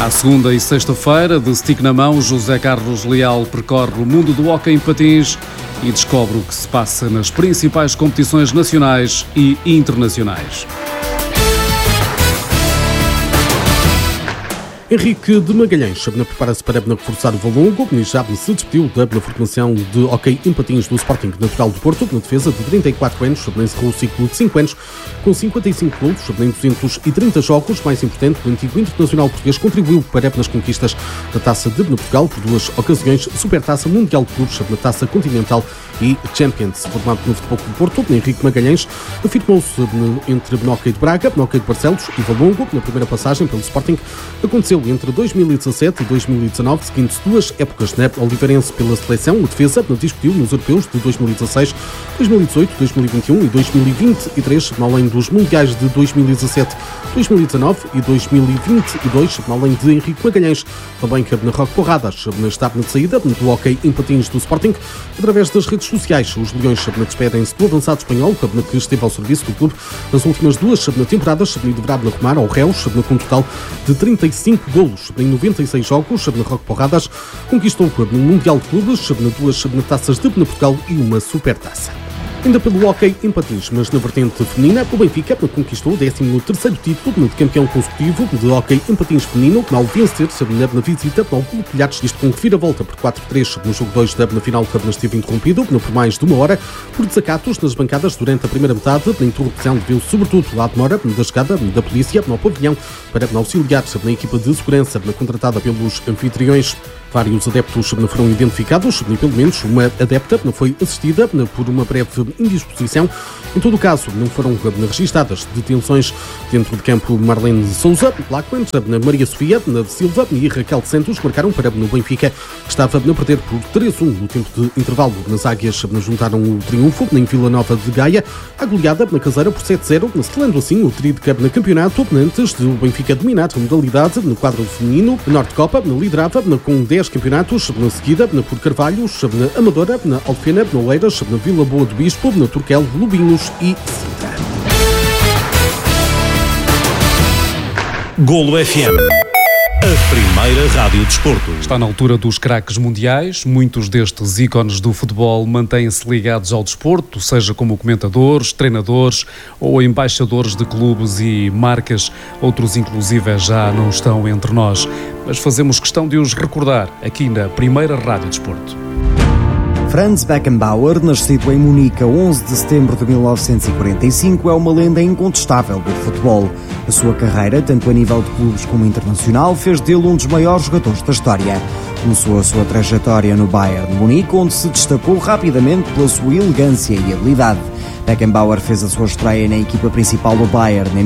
À segunda e sexta-feira, de stick na mão, José Carlos Leal percorre o mundo do hóquei em patins e descobre o que se passa nas principais competições nacionais e internacionais. Henrique de Magalhães prepara-se para reforçar o Valongo e já se despediu da formação de hóquei em patins do Sporting Natural do Porto. Na defesa de 34 anos, encerrou o ciclo de 5 anos com 55 golos em 230 jogos. Mais importante, o antigo internacional português contribuiu para as conquistas da Taça de Portugal por 2 ocasiões, Supertaça Mundial de Clubes, na Taça Continental e Champions. Formado no Futebol Clube do Porto, Henrique Magalhães afirmou-se entre hóquei de Braga, hóquei de Barcelos e Valongo. Na primeira passagem pelo Sporting aconteceu entre 2017 e 2019, seguindo-se 2 épocas na Oliveirense pela seleção. O defesa discutiu nos europeus de 2016, 2018, 2021 e 2023, além dos mundiais de 2017, 2019 e 2022, além de Henrique Magalhães. Também na Roque Porradas está na saída do hóquei em patins do Sporting. Através das redes sociais, os Leões despedem-se do avançado espanhol, que esteve ao serviço do clube nas últimas 2 temporadas e deverá arrumar ao Reus com um total de 35 golos em 96 jogos. Na Roque Porradas conquistou no Mundial de Clubes 2 taças de Portugal e uma Supertaça. Ainda pelo hóquei em patins, mas na vertente feminina, o Benfica conquistou o 13º título de campeão consecutivo de hóquei em patins feminino, ao vencer na visita ao Clube Telhares, isto com reviravolta por 4-3 no jogo 2 da final, que esteve interrompido por mais de 1 hora por desacatos nas bancadas durante a primeira metade. A interrupção deviu sobretudo à demora da chegada da polícia ao pavilhão para auxiliar na equipa de segurança contratada pelos anfitriões. Vários adeptos foram identificados e pelo menos uma adepta foi assistida por uma breve indisposição. Em todo o caso, não foram registadas detenções dentro de campo. Marlene Souza, Laquant, Maria Sofia Silva e Raquel Santos marcaram para o Benfica, que estava a perder por 3-1 no tempo de intervalo. Nas Águias juntaram o triunfo em Vila Nova de Gaia, a goleada na caseira por 7-0, selando assim o tríplice no campeonato, antes de o Benfica dominar a modalidade no quadro feminino. A Norte Copa liderava com 10 campeonatos, na seguida por Carvalhos, na Amadora, na Alfena, na Oeiras, na Vila Boa do Bispo, na Turquel, Lubinhos e Sintra. Golo FM, a primeira rádio de desporto. Está na altura dos craques mundiais. Muitos destes ícones do futebol mantêm-se ligados ao desporto, seja como comentadores, treinadores ou embaixadores de clubes e marcas. Outros, inclusive, já não estão entre nós. Mas fazemos questão de os recordar aqui na primeira rádio de desporto. Franz Beckenbauer, nascido em Munique a 11 de setembro de 1945, é uma lenda incontestável do futebol. A sua carreira, tanto a nível de clubes como internacional, fez dele um dos maiores jogadores da história. Começou a sua trajetória no Bayern de Munique, onde se destacou rapidamente pela sua elegância e habilidade. Beckenbauer fez a sua estreia na equipa principal do Bayern em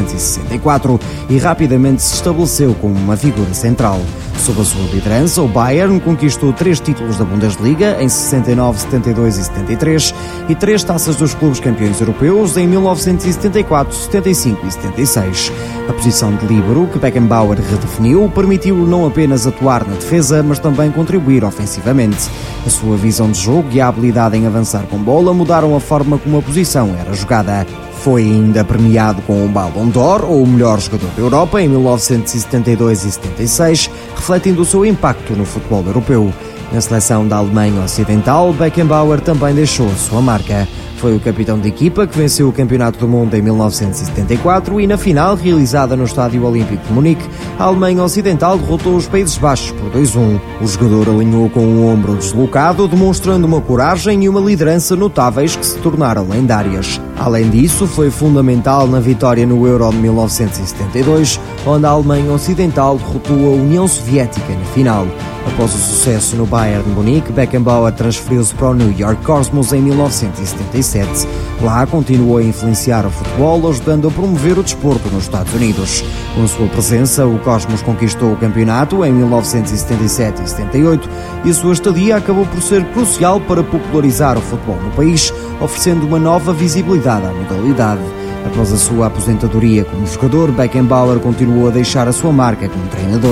1964 e rapidamente se estabeleceu como uma figura central. Sob a sua liderança, o Bayern conquistou 3 títulos da Bundesliga em 69, 72 e 73 e 3 taças dos clubes campeões europeus em 1974, 75 e 76. A posição de líbero que Beckenbauer redefiniu permitiu-lhe não apenas atuar na defesa, mas também contribuir ofensivamente. A sua visão de jogo e a habilidade em avançar com bola mudaram a forma como a posição era jogada. Foi ainda premiado com o Ballon d'Or, ou o melhor jogador da Europa, em 1972 e 76, refletindo o seu impacto no futebol europeu. Na seleção da Alemanha Ocidental, Beckenbauer também deixou a sua marca. Foi o capitão da equipa que venceu o Campeonato do Mundo em 1974 e na final, realizada no Estádio Olímpico de Munique, a Alemanha Ocidental derrotou os Países Baixos por 2-1. O jogador alinhou com o ombro deslocado, demonstrando uma coragem e uma liderança notáveis que se tornaram lendárias. Além disso, foi fundamental na vitória no Euro de 1972, onde a Alemanha Ocidental derrotou a União Soviética na final. Após o sucesso no Bayern de Munique, Beckenbauer transferiu-se para o New York Cosmos em 1977. Lá continuou a influenciar o futebol, ajudando a promover o desporto nos Estados Unidos. Com a sua presença, o Cosmos conquistou o campeonato em 1977 e 78 e a sua estadia acabou por ser crucial para popularizar o futebol no país, oferecendo uma nova visibilidade à modalidade. Após a sua aposentadoria como jogador, Beckenbauer continuou a deixar a sua marca como treinador.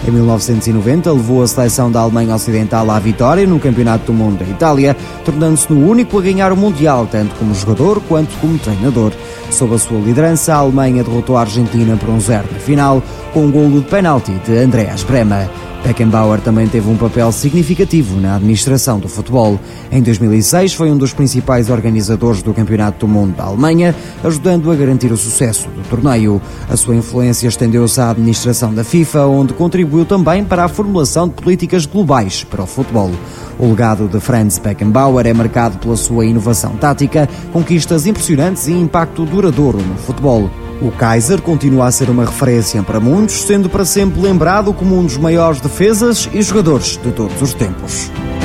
Em 1990 levou a seleção da Alemanha Ocidental à vitória no Campeonato do Mundo da Itália, tornando-se no único a ganhar o Mundial, tanto como jogador quanto como treinador. Sob a sua liderança, a Alemanha derrotou a Argentina por 1-0 na final, com um golo de penalti de Andreas Brehme. Beckenbauer também teve um papel significativo na administração do futebol. Em 2006 foi um dos principais organizadores do Campeonato do Mundo da Alemanha, ajudando a garantir o sucesso do torneio. A sua influência estendeu-se à administração da FIFA, onde contribuiu também para a formulação de políticas globais para o futebol. O legado de Franz Beckenbauer é marcado pela sua inovação tática, conquistas impressionantes e impacto duradouro no futebol. O Kaiser continua a ser uma referência para muitos, sendo para sempre lembrado como um dos maiores defesas e jogadores de todos os tempos.